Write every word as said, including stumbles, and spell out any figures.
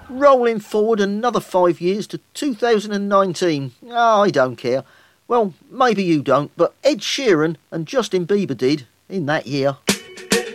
Rolling forward another five years to two thousand nineteen. Oh, I don't care. Well, maybe you don't, but Ed Sheeran and Justin Bieber did in that year.